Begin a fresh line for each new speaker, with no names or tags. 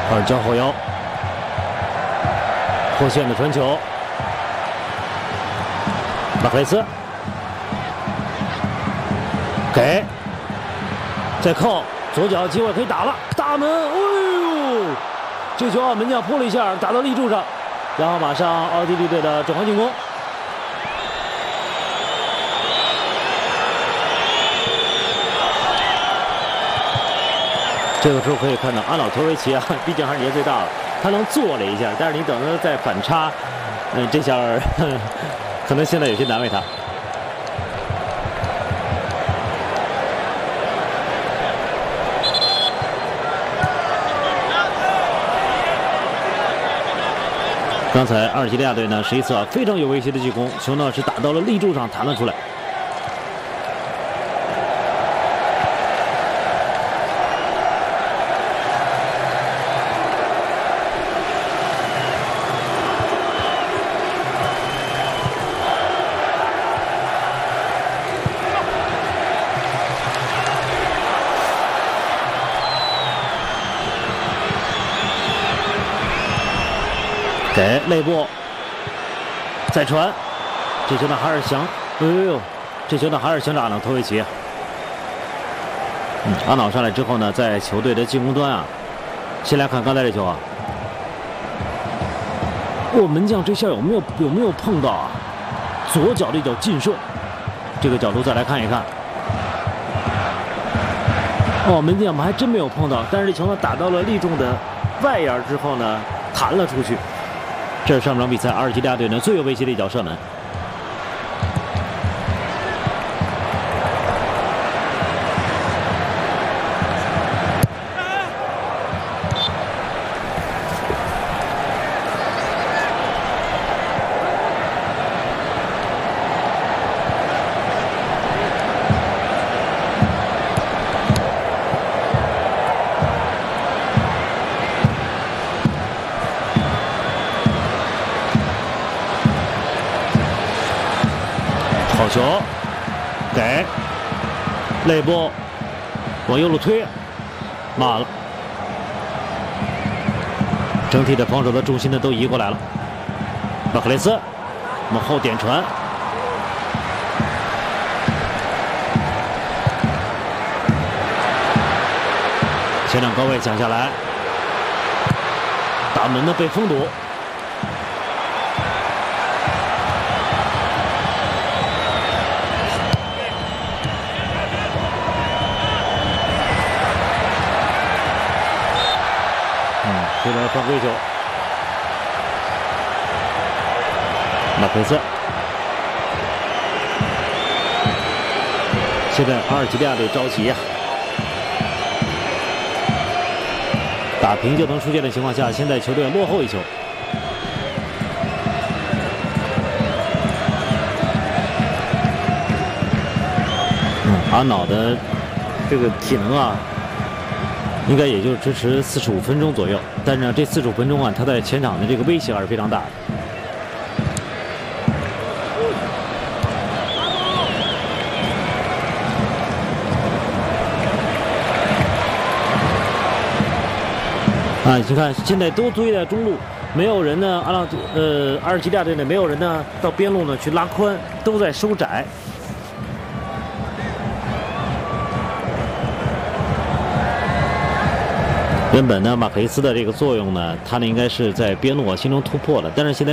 二交后腰，后线的传球，马克雷斯给，再扣，左脚机会可以打了，大门，哎呦，这球门将扑了一下，打到立柱上，然后马上奥地利队的转换进攻。 这个时候可以看到阿瑙托维奇啊，毕竟还是年岁大了，他能坐了一下，但是你等他再反插，这下可能现在有些难为他。刚才阿尔及利亚队呢是一次非常有威胁的进攻，球呢是打到了立柱上弹了出来。 给内部，再传，这球呢还是想，哎呦，这球呢还是想着阿瑙托维奇。阿瑙上来之后呢，在球队的进攻端啊，先来看刚才这球啊，门将这下有没有碰到啊？左脚的一脚劲射，这个角度再来看一看。门将们还真没有碰到，但是这球呢打到了立柱的外沿之后呢，弹了出去。 这是上场比赛阿尔及利亚队呢最有威胁的一脚射门。好球，给内部往右路推，慢了，整体的防守的重心呢都移过来了。马克雷斯往后点传，前场高位抢下来，大门呢被封堵。 这边犯规球，马奎斯。现在阿尔及利亚队着急呀，打平就能出线的情况下，现在球队落后一球。阿瑙的这个体能啊。 应该也就支持45分钟左右，但是呢，这45分钟啊，他在前场的这个威胁还是非常大的。你看现在都堆在中路，没有人呢，阿尔及利亚队呢没有人呢到边路呢去拉宽，都在收窄。 原本呢，马克雷斯的这个作用呢，他呢应该是在边路啊形成突破的，但是现在。